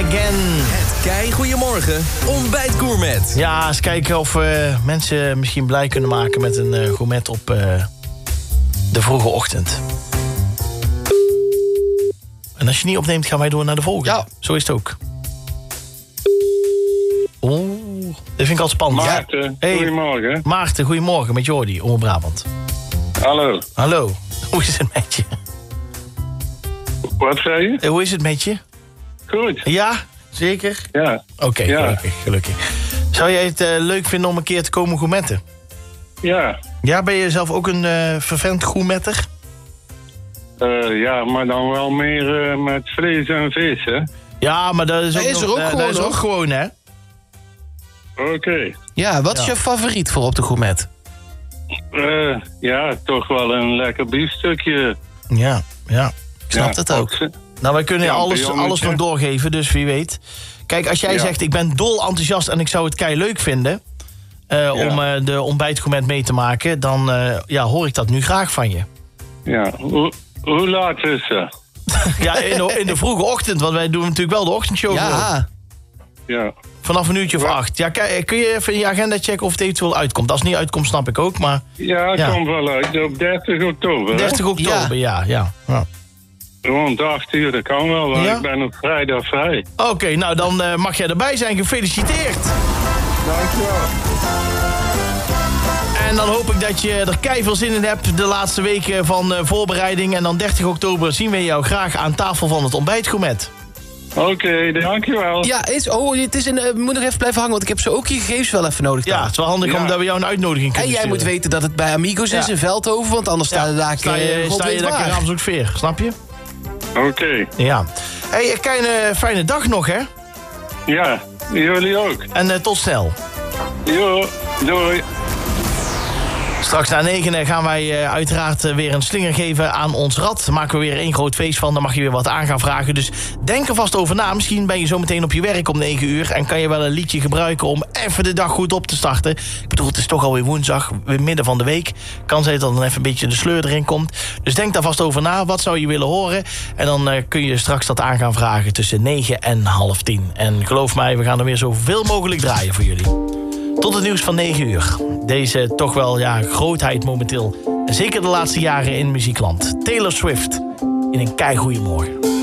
Again. Het Kei Goedemorgen Ontbijt Gourmet. Ja, eens kijken of we mensen misschien blij kunnen maken met een gourmet op de vroege ochtend. En als je niet opneemt, gaan wij door naar de volgende. Ja. Zo is het ook. Oeh, dit vind ik al spannend. Maarten, goedemorgen. Maarten, goedemorgen met Jordi, Omroep Brabant. Hallo. Hallo, hoe is het met je? Wat zei je? Hoe is het met je? Goed. Ja, zeker? Ja. Oké, Ja. gelukkig. Zou jij het leuk vinden om een keer te komen gourmetten? Ja. Ja, ben je zelf ook een fervent gourmetter? Ja, maar dan wel meer met vlees en vis, hè? Ja, maar dat is ook, is er ook gewoon, dat is ook hoor. gewoon, hè? Oké. Ja, wat is Ja. je favoriet voor op de gourmet? Ja, toch wel een lekker biefstukje. Ja. Ik snap het ook. Nou, wij kunnen Ja, alles jongetje. nog doorgeven, dus wie weet. Kijk, als jij Ja. zegt, ik ben dol enthousiast en ik zou het kei leuk vinden... om de ontbijtgourmet mee te maken, dan hoor ik dat nu graag van je. Ja. Hoe laat is het? Ja, in de vroege ochtend, want wij doen natuurlijk wel de ochtendshow gewoon. Ja, Ja. Vanaf een uurtje of 8. Ja, kun je even in je agenda checken of het eventueel uitkomt? Als het niet uitkomt, snap ik ook, maar... Ja, het Ja. komt wel uit. Op 30 oktober, hè? 30 oktober, ja. Rond 8 uur, dat kan wel, want Ja? ik ben op vrijdag vrij. Oké, nou dan mag jij erbij zijn. Gefeliciteerd. Dankjewel. En dan hoop ik dat je er keiveel zin in hebt de laatste weken van voorbereiding. En dan 30 oktober zien we jou graag aan tafel van het ontbijtgourmet. Oké, dankjewel. ja het is we moeten nog even blijven hangen, want ik heb zo ook je gegevens wel even nodig. Ja, het is wel handig Ja. omdat we jou een uitnodiging kunnen En jij sturen. moet weten dat het bij Amigos is Ja. in Veldhoven, want anders sta je daar sta je daar in Amersfoort, snap je? Oké. Ja. Hey, een fijne dag nog, hè? Ja, jullie ook. En tot snel. Jo, doei. Straks na 9 gaan wij uiteraard weer een slinger geven aan ons rad. Daar maken we weer één groot feest van. Dan mag je weer wat aan gaan vragen. Dus denk er vast over na. Misschien ben je zo meteen op je werk om 9 uur... en kan je wel een liedje gebruiken om even de dag goed op te starten. Ik bedoel, het is toch alweer woensdag, weer midden van de week. Kan zijn dat dan even een beetje de sleur erin komt. Dus denk daar vast over na. Wat zou je willen horen? En dan kun je straks dat aan gaan vragen tussen 9 en half 10. En geloof mij, we gaan er weer zoveel mogelijk draaien voor jullie. Tot het nieuws van 9 uur. Deze toch wel grootheid momenteel. En zeker de laatste jaren in muziekland. Taylor Swift in een keigoeie morgen.